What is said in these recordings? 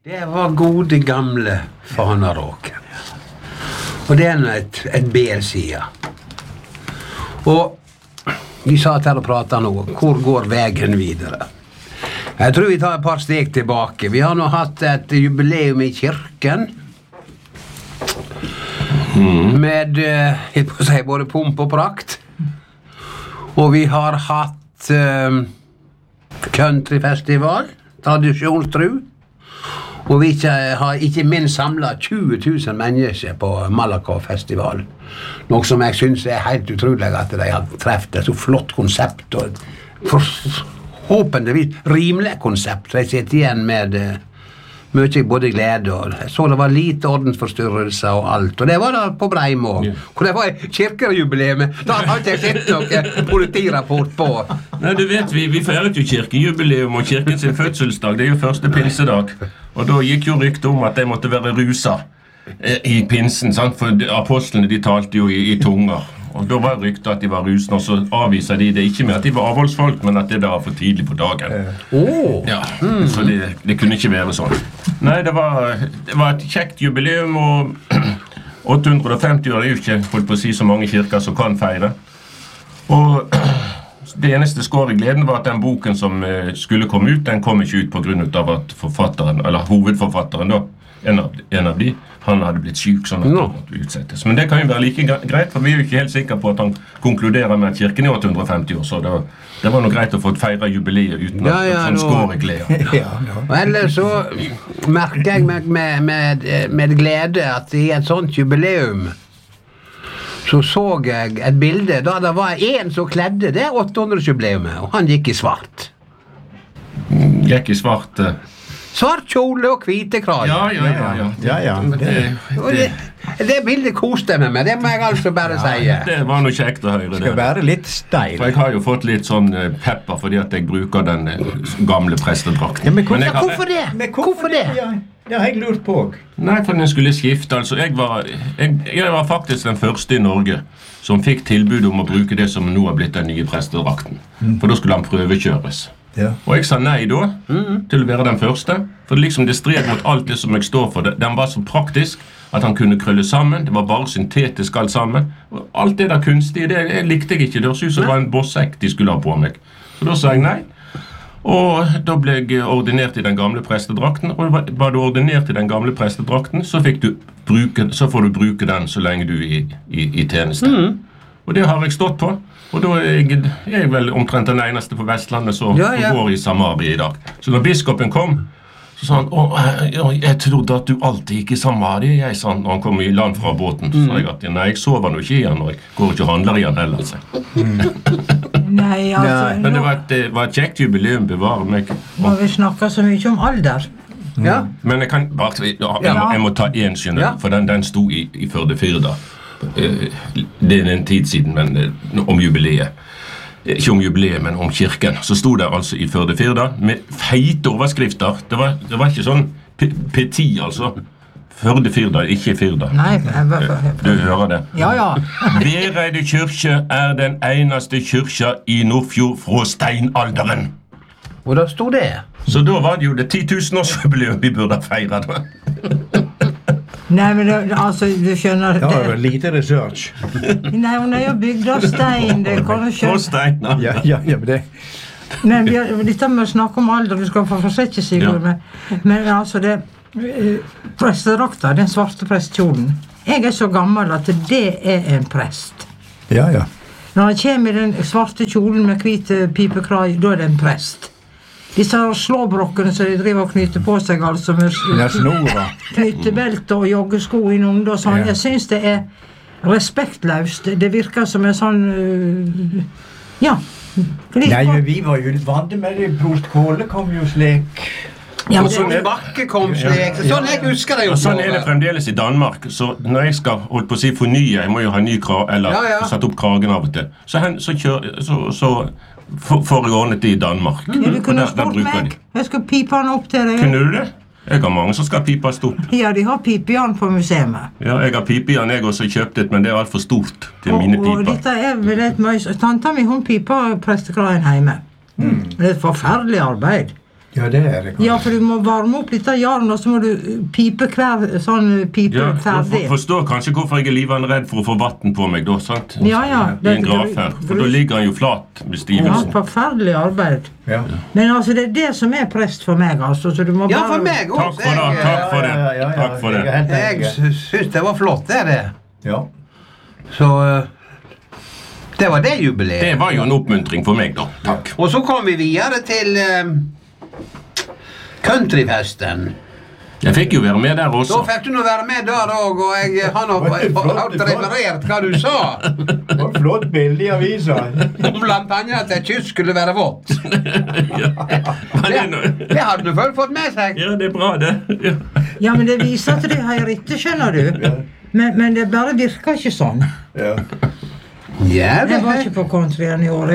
Det var gode gamle Fanaråken. Og det nå et B-sida. Og vi satt her og pratet nå. Hvor går veien videre? Jeg tror vi tar et par steg tilbake. Vi har nå hatt et jubileum I kirken. Med, jeg må si, både pomp og prakt. Og vi har hatt countryfestival, tradisjonstru. Og vi har ikke minst samlet 20 000 mennesker på Malakoff-festival. Noe som jeg synes helt utrolig at de har treffet et så flott konsept og et forhåpentligvis rimelig konsept. Jeg sitter igjen med mye både glede og så det var lite ordensforstyrrelser og alt. Og det var da på Breimå. Og det var kirkejubileum. Da har ikke jeg sett noe politirapport på. Nei, du vet, vi feiret jo kirkejubileum og kirkens fødselsdag. Det jo første pinsedag. Og da gikk jo rykte om at de måtte være rusa I pinsen, sant? For apostlene de talte jo I tunger. Og da var ryktet at de var rusene, og så avviser de det ikke med at de var avholdsfolk, men at det var for tidlig på dagen. Ja, så det kunne ikke være sånn. Nei, det var et kjekt jubileum, og 850 år jo ikke holdt på å si så mange kirker som kan feire. Og det eneste skår I gleden var at den boken som skulle komme ut, den kom ikke ut på grunn av at forfatteren, eller hovedforfatteren da, en av de, han hadde blitt syk sånn at han måtte utsettes. Men det kan jo være like greit, for vi jo ikke helt sikre på at han konkluderer med at kirken 850 år, så det var noe greit å få feire jubileet uten at han skår I glede. Og ellers så merker jeg med glede at I et sånt jubileum så jeg et bilde da det var en som kledde det 800-jubileumet, og han gikk I svart. Gikk I svart? Svart kjole og hvite krage. Ja. Det bildet koste jeg med, det må jeg altså bare si. Det var noe kjekt å høre det. Skal være litt steil. For jeg har jo fått litt sånn pepper fordi at jeg bruker den gamle prestedrakten. Ja, hvorfor det? Hvorfor det? Det har jeg lurt på. Nei, for den skulle skifte. Altså, jeg var faktisk den første I Norge som fikk tilbud om å bruke det som nå har blitt den nye prestedrakten. For da skulle han prøvekjøres. Ja. Og jeg sa nei da, til å være den første. For liksom det stred mot alt det som jeg står for. Den var så praktisk at han kunne krølle sammen. Det var bare syntetisk alt sammen. Og alt det der kunstige, det likte jeg ikke. Det var så det var en bossekk de skulle ha på meg. Så da sa jeg nei. Og da ble jeg ordinert I den gamle prestedrakten. Og var du ordinert I den gamle prestedrakten, så får du bruke den så lenge du I tjeneste. Og det har jeg stått på. Og da jeg vel omtrent den eneste på Vestlandet som går I Samaria I dag. Så når biskopen kom, så sa han, jeg trodde at du alltid gikk I Samaria, jeg sa han, når han kom I land fra båten. Så sa jeg at, nei, jeg sover nå ikke I han, og jeg går ikke og handler I han heller. Nei, altså... Men det var et kjekt jubileum, bevare meg. Må vi snakke så mye om alder? Ja. Men jeg kan bare, jeg må ta en skjønne, for den sto I Førde-Firda. Det en tid siden, men om jubileet. Ikke om jubileet, men om kirken. Så stod det altså I Førde-Firda med feite overskrifter. Det var ikke sånn petit, altså. Førde-Firda, ikke Firda. Nei, du hører det? Ja. Vereide kyrkje den eneste kyrkja I Nordfjord fra steinalderen. Og da stod det? Så da var det jo det 10 000 årsjubileum vi burde feire da. Nei, men altså, du skjønner... Det var lite research. Nei, hun jo bygd av stein, det kan du skjønne. På stein, ja, men det... Nei, dette med å snakke om alder, du skal få fortsette, Sigurd, men altså, det... prestedrakta, den svarte prestkjolen. Jeg så gammel at det en prest. Ja. Når han kommer I den svarte kjolen med hvite pipekrai, da det en prest. Disse slåbrokkene som de driver og knyter på seg, altså med knyttebelte og joggesko innom, og sånn. Jeg synes det respektløst. Det virker som en sånn... ja. Nei, men vi var jo vant med det. Prost Kåle kom jo slik... Ja, og sånn Bakke kom slik. Sånn jeg husker det jo. Og sånn det fremdeles I Danmark. Så når jeg skal holdt på å si fornye, jeg må jo ha ny krage, eller satt opp kragen av og til. Så får jeg ordnet det I Danmark. Ja, du kunne stått meg. Jeg skal pipe han opp til deg. Kunne du det? Jeg har mange som skal pipes opp. Ja, de har pipejan på museet. Ja, jeg har pipejan jeg også kjøpt et, men det alt for stort til mine piper. Og dette vel et møys. Tanta mi, hun piper prestekragen hjemme. Det et forferdelig arbeid. Ja, det er det. Ja, for du må varme opp litt av jarden, og så må du pipe hver sånn pipe Ja, ferdig. forstår kanskje hvorfor jeg er livende redd for å få vatten på meg da, sant? Ja, ja. I en graf her, for da ligger han jo flat med Ja, stivelsen. forferdelig arbeid. Ja. Men altså, det er det som er prest for meg, altså, så du må bare... Ja, for meg Takk også. for det, takk for det. Ja, Takk for jeg er det. helt Jeg enig. synes det var flott, det er det. Ja. Så det var det jubileet. Det var jo en oppmuntring for meg da, takk. Og så kom vi videre til countryfesten. Jeg fikk jo være med der Da også. fikk du nå være med der også, og jeg har nå referert hva du sa. Det var et flott bilde i avisa. Blant annet at kyss skulle være vått. Men Det hadde du vel fått med seg. Ja, det er bra det. Ja. Ja, men det viser at de har riktig, skjønner du. Men det bare virker ikke sånn. Ja. Ja, Jeg var ikke på countryen i år.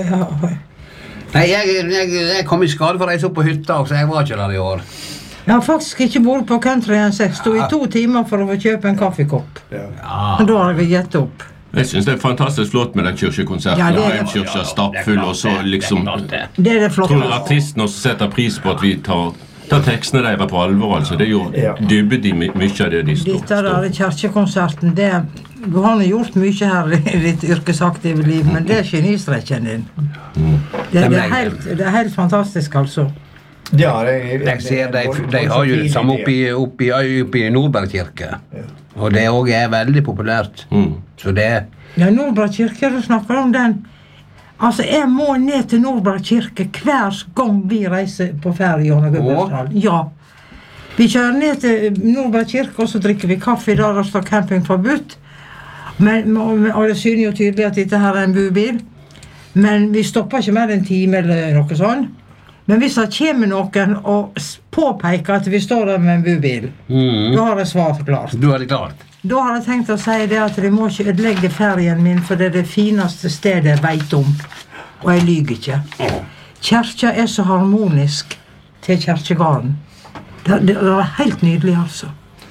Nei, jeg kom i skade for å reise opp på hytta, så jeg var ikke der i år. Jeg har faktisk ikke vært på countryen, så jeg stod i 2 timer for å få kjøpe en kaffekopp. Ja. Og da har jeg gitt opp. Jeg synes det er fantastisk flott med den kirkekonserten. Ja, det er- Heimkirka stappfull, og så liksom... Det er det Tror flotte. artisten også setter pris på at vi tar tekstene deres på alvor, altså. Det er jo Ja. dybde i mye av det de Dette står. der kirkekonserten, du har nå gjort mye her i ditt yrkesaktive liv, men det er genistreken din. Det er helt fantastisk, altså. Ja, Jeg ser de har jo det samme oppe i Nordberg kirke. Og det også er veldig populært. Så det... Ja, Nordberg kirke, du snakker om den. Altså, jeg må ned til Nordberg kirke hver gang vi reiser på ferie. Ja. Vi kjører ned til Nordberg kirke, og så drikker vi kaffe der det står camping forbudt. Og det synes jo tydelig at dette her er en bubil. Men vi stopper ikke mer enn 1 time eller noe sånt. Men hvis det kommer noen og påpeker at vi står der med en bubil, da har jeg svart klart. Du har det klart. Da har jeg tenkt å si det at de må ikke ødelegge ferien min, for det er det fineste stedet jeg vet om. Og jeg lyger ikke. Kjerka er så harmonisk til kjerkegarden. Det er helt nydelig, altså.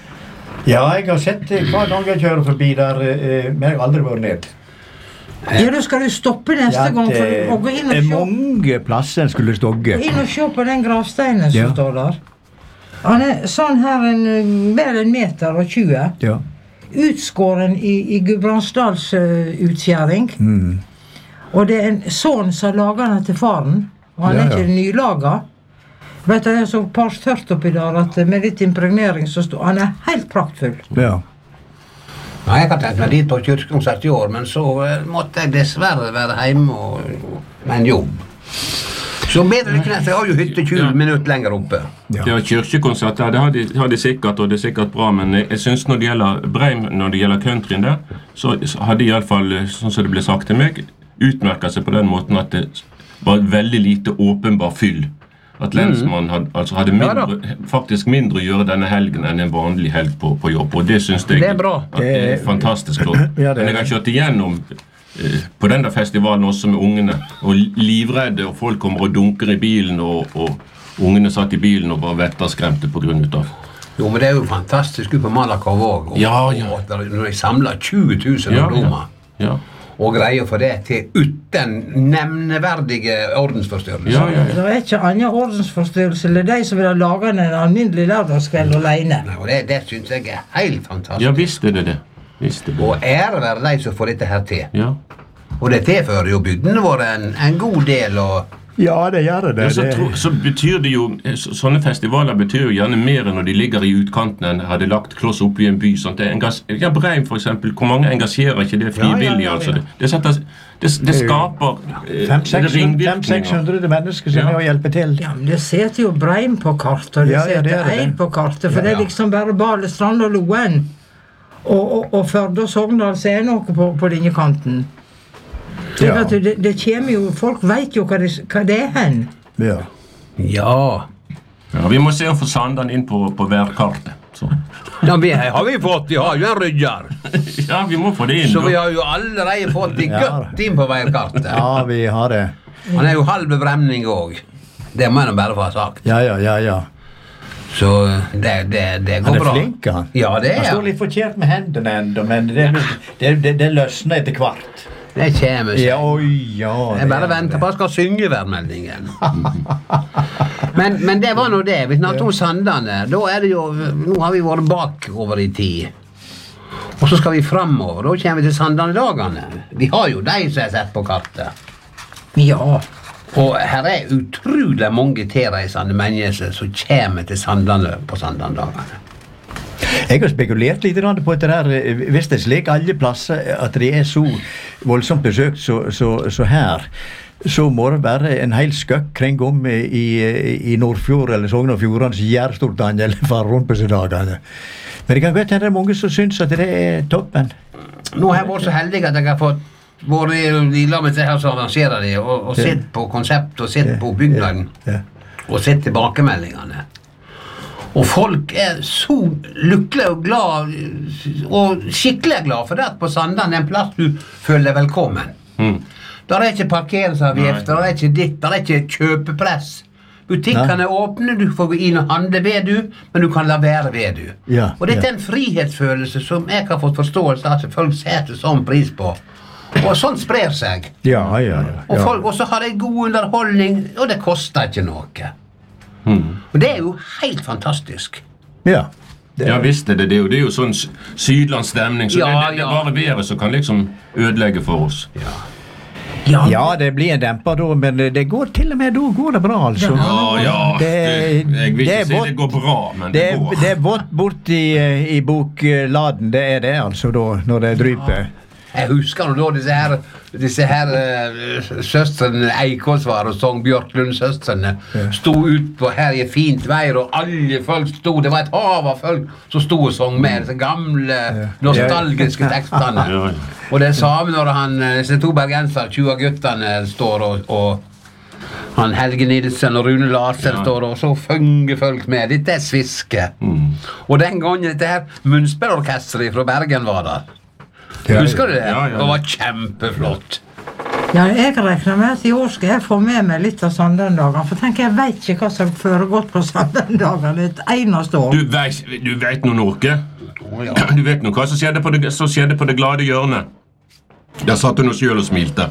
Ja, jeg har sett hver gang jeg kjører forbi der, men jeg har aldri vært ned. Ja, da skal du stoppe neste gang for å gå inn det er og se. mange plasser en skulle stogge. Inn og se på den gravsteinen som Ja. står der. Han er sånn her vel 1,20 meter. Ja. Utskåren i Gudbrandsdals utskjæring. Og det er en sånn som lager den til faren. Og han Ja, er ja. ikke nylaga. Vet du, jeg så parstørt oppi der at med litt impregnering så står han er helt praktfull. Ja. Ja, jeg har tenkt meg dit på kirkekonsert i år, men så måtte jeg dessverre være hjemme med en jobb. Så bedre lykke til, jeg har jo hytte 20 minutter lenger oppe. Ja. Ja, kirkekonsert, ja, det har de sikkert, og det er sikkert bra, men jeg synes når det gjelder Breim, når det gjelder countryen der, så har de i alle fall, sånn som det ble sagt til meg, utmerket seg på den måten at det var veldig lite åpenbar fyll. At lensmannen hadde faktisk mindre å gjøre denne helgen enn en vanlig helg på jobb, og det synes jeg Det er bra. at det er fantastisk flott. Ja, det er Men jeg har kjørt igjennom på den der festivalen også med ungene, og livredde, og folk kommer og dunker i bilen, og ungene satt i bilen og bare vetterskremte på grunn av. Jo, men det er jo fantastisk ut på Malakow også. Ja. Og når de samler 20 000 ungdommer. Ja. Og greier for det til uten nevneverdige ordensforstyrrelser. Ja. Det er ikke annen ordensforstyrrelse eller de som vil ha laget en alminnelig lørdagskveld alene. Nei, og det synes jeg er helt fantastisk. Ja, visst er det det. Visst er det. Og ære være de som får dette her til. Ja. Og det tilfører jo bygdene våre en god del, og Ja, det gjør det. Så betyr det jo, sånne festivaler betyr jo gjerne mer når de ligger i utkanten enn hadde lagt kloss opp i en by. Sånt. Breim for eksempel, hvor mange engasjerer ikke det frivillig? Ja. Altså. Det skaper 500-600 mennesker som er å hjelpe til. Ja, men det setter jo Breim på kartet, og det Ja, det setter er det. Eid på kartet, for Ja, det ja. er liksom bare Balestrand og Loen. Og Førde og Sogndal så er noe på denne kanten. Så Ja. vet du, det kommer jo, folk vet jo hva det er hen. Ja. ja. Ja, vi må se å få Sandan inn på værkartet. Så. Ja, har vi fått, vi har jo en rydder. Ja, vi må få det inn. Så vi da. har jo allerede fått det Ja. godt inn på veikartet. Ja, vi har det. Han er jo halve bremning også. Det må jeg bare få ha sagt. Ja. Så det går Han er bra. flink, han. Ja, det Han står er litt forkjert med hendene enda, men det løsner etter hvert. Det kommer seg. Ja. Jeg bare venter på at jeg skal synge værmeldingen. men det var nå det. Vi snakket om Sandane. Da det jo, nå har vi vært bakover i tid. Og så skal vi fremover. Da kommer vi til Sandane-dagene. Vi har jo de som har sett på kartet. Ja. Og her utrolig mange tilreisende mennesker som kommer til Sandane på Sandane-dagene. Jeg har spekulert litt på det der, hvis det slik alle plasser at det så voldsomt besøkt så her, så må det være en hel skøkk kring om i Nordfjord eller Sogn og Fjordane som gjør stort Daniel far rundt på seg dagene. Men det kan godt hende det mange som synes at det toppen. Nå har jeg vært så heldig at jeg har fått både i lag med det her som arrangerer det, og sett på konsept, og sett på bygnaden, og sett tilbakemeldingene. Og folk så lykkelige og glad, og skikkelig glad for det at på Sandane en plass du føler deg velkommen. Der ikke parkeringsavgift, der ikke ditt, der ikke kjøpepress. Butikkene åpne, du får gå inn og handle ved du, men du kan la være ved du. Og dette en frihetsfølelse som jeg har fått forståelse av at folk setter sånn pris på. Og sånt sprer seg. Og så har de god underholdning, og det koster ikke noe. Og det jo helt fantastisk. Ja, visst det er jo sånn sydlandsstemning, så det bare været som kan liksom ødelegge for oss. Ja, det blir en demper da, men det går til og med da går det bra, altså. Jeg vil ikke si det går bra, men det går. Det bort i bokladen, det det altså da, når det dryper. Jeg husker nå da disse her søstrene Eikåsvar og Sogn Bjørklund-søstrene stod ut på her i fint vær, og alle folk stod, det var et hav av folk som stod og sang med disse gamle nostalgiske tekstene. Og det samme når disse to bergenser, 20 guttene står og han Helge Nilsen og Rune Larsen står og så funger folk med. Dette sviske. Og den gangen dette her munnspillorkestret fra Bergen var der. Husker du det? Det var kjempeflott. Ja, jeg regner med at i år skal jeg få med meg litt av Sandane-dagene, for tenker jeg vet ikke hva som foregått på Sandane-dagene et eneste år. Du vet noe? Du vet noe hva som skjedde på det glade hjørnet. Der satt hun og selv og smilte.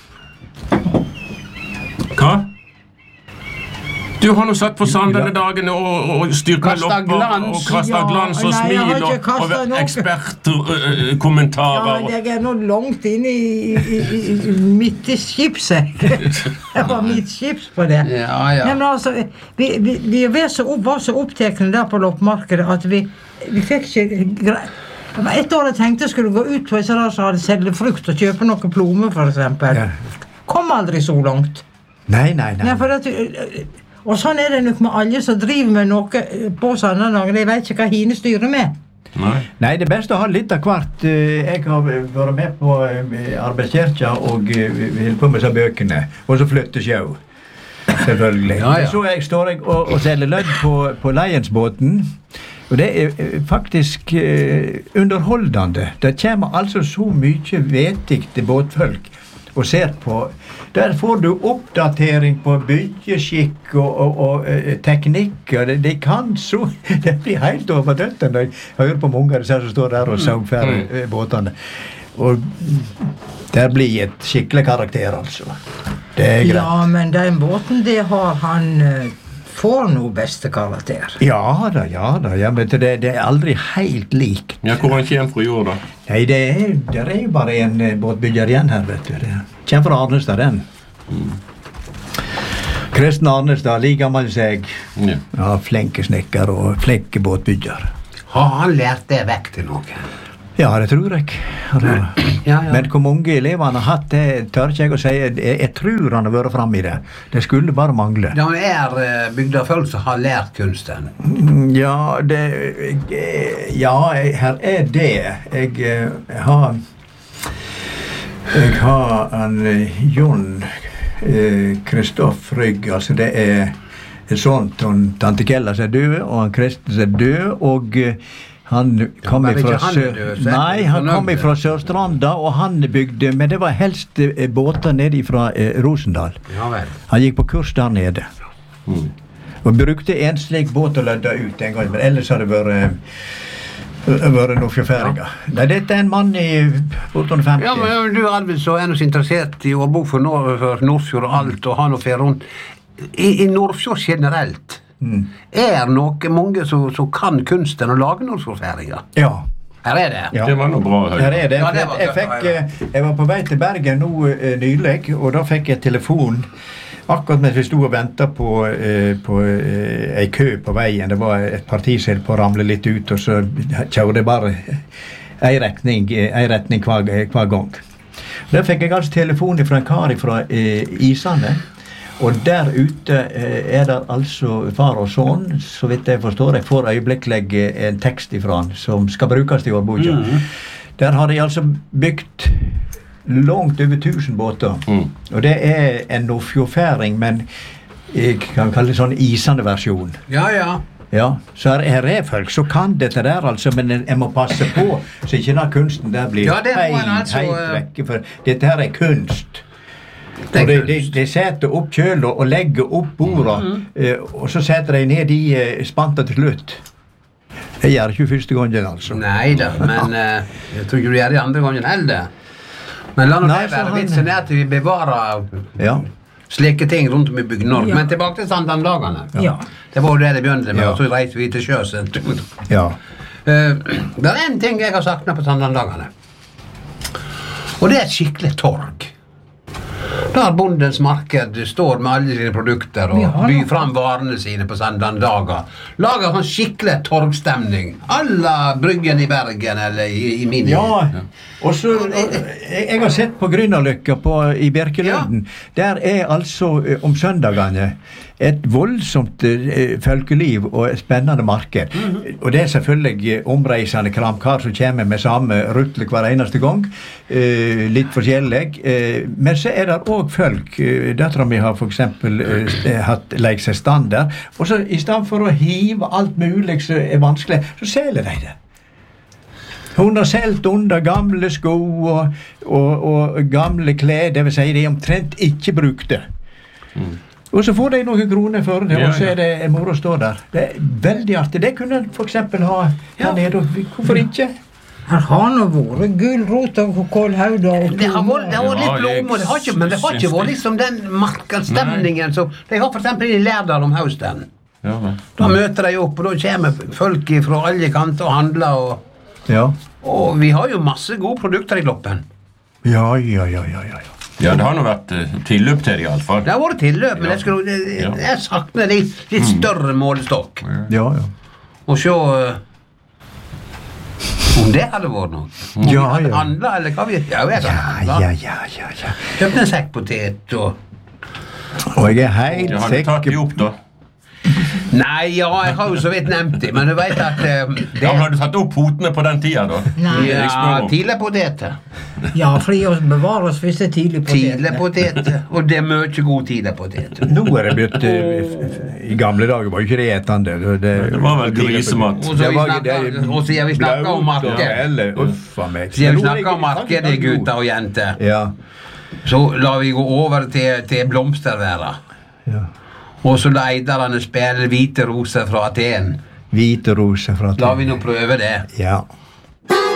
Hva? Du har nå satt på Sandane-dagene og styrket lopper og kastet glans og smil og ekspertkommentarer. Ja, jeg nå langt inn i midt i skipset. Jeg var midt skips på det. Men altså, vi var så opptekne der på loppmarkedet at vi fikk ikke... Et år jeg tenkte jeg skulle gå ut på så hadde selge frukt og kjøpe noen plomer for eksempel. Kom aldri så langt. Nei. Og sånn det nok med alle som driver med noe på Sandane-dagen. De vet ikke hva hine styrer med. Nei, det beste å ha litt av hvert. Jeg har vært med på arbeidskirka og holdt på med seg bøkene. Og så flytter sjau. Selvfølgelig. Så står jeg og selger lødd på Lionsbåten. Og det faktisk underholdende. Det kommer altså så mye vetigt båtfolk og ser på. Der får du oppdatering på byggeskikk og teknikk, og det kan så, det blir helt overdøtt når jeg hører på mange som står der og saugfærer båtene. Og der blir et skikkelig karakter, altså. Det greit. Ja, men den båten, det har han... får noe beste karakter. Ja, men det aldri helt lik. Ja, hvor han kommer fra jord da? Nei, det jo bare en båtbygger igjen her, vet du. Det kommer fra Arnestad, den. Kristen Arnestad, like gammel seg. Ja, flenke snekker og flenke båtbygger. Har han lært det vekk til noe? Ja, det tror jeg. Men hvor mange elever han har hatt, det tør ikke jeg å si. Jeg tror han har vært frem i det. Det skulle bare mangle. Det bygda folk som har lært kunsten. Ja, her det. Jeg har en Jon Kristoff Rygg, altså det sånt, Tante Kella som død, og han Kristen som død, og han kom fra Sørstranda, og han bygde, men det var helst båter nede fra Rosendal. Han gikk på kurs der nede. Og brukte en slik båt og lødde ut en gang, men ellers har det vært Vært Nordfjordfæringa. Nei, dette en mann i 850. Ja, men du Arvid, så er så interessert i å bo for Nordfjord og alt, og ha noe fer rundt. I Nordfjord generelt, er noe mange som kan kunsten å lage Nordfjordfæringa? Ja. Her er det. Ja. Det var noe bra. Her er det. Ja, det var jeg var på vei til Bergen nå nylig, og da fikk jeg telefon akkurat mens vi stod og ventet på en kø på veien. Det var et parti som på å ramle litt ut, og så kjørte jeg bare en retning hver gang. Da fikk jeg altså telefon fra en kar fra Isane, og der ute er det altså far og son, så vidt jeg forstår. Jeg får øyeblikkelig en tekst ifra han som skal brukes i årboka. Der har de altså bygd langt over 1000 båter. Og det er en Nordfjordfæring, men jeg kan kalle det sånn isende versjon. Ja. Ja, så her er folk så kan dette der altså, men jeg må passe på så ikke den kunsten der blir helt vekk, for dette her er kunst. Og de setter opp kjøl og legger opp bordet, og så setter de ned de spanta til slutt. Det gjør ikke første gangen, altså. Neida, men jeg tror ikke du gjør det andre gangen heller. Men la nå det være vitsen er at vi bevarer slike ting rundt om i bygden Norge. Men tilbake til Sandlandagene. Ja. Det var jo det det begynte med, og så reiste vi til sjøs. Ja. Det er en ting jeg har saknet på Sandlandagene. Og det er et skikkelig torg. Der bondens marked står med alle sine produkter og byr fram varene sine på Sandlanddager. Lager sånn skikkelig torgstemning. Alle bryggen i Bergen eller i min. Ja, og så jeg har sett på Grünerløkka i Bjerkeløden. Der er altså om søndagene et voldsomt folkeliv og et spennende marked. Og det er selvfølgelig omreisende kramkar som kommer med samme rutle hver eneste gang. Litt forskjellig. Men så er det også folk. Døtra mi har for eksempel hatt lekt seg stand der. Og så i stedet for å hive alt mulig som er vanskelig, så selger de det. Hun har selgt under gamle sko og gamle klær, det vil si de omtrent ikke brukte. Og så får de noen kroner for det, og så er det moro å stå der. Det er veldig artig. Det kunne for eksempel ha her nede. Hvorfor ikke? Her har nå vært gulrot og kålhauda. Det har vært litt blommer, men det har ikke vært liksom den markedsstemningen som de har for eksempel i Lærdal om høsten. Da møter de opp, og da kommer folk fra alle kanter og handler, og vi har jo masse gode produkter i Gloppen. Ja. Ja, det har nå vært tilløp til det i alle fall. Det har vært tilløp, men jeg sakner litt større målestokk. Ja. Og se om det hadde vært noe. Om vi hadde handlet, eller hva vi... Ja. Kjøpte en sekk potet, og jeg er helt sikker... Har du tatt de opp, da? Nei, jeg har jo så vidt nevnt det, men du vet at... har du tatt opp potene på den tiden, da? Nei. Ja, tidlig poteter. Ja, fordi å bevare oss hvis det er tidlig poteter. Tidlig poteter, og det er mye god tidlig poteter. Nå er det blitt... I gamle dager var jo ikke det etende. Det var vel grisemat. Og siden vi snakket om marked. Siden vi snakket om marked, gutter og jenter. Så la vi gå over til blomsterværa. Og så la eiderne spille Hvite roser fra Aten. Hvite roser fra Aten. La vi nå prøve det. Ja.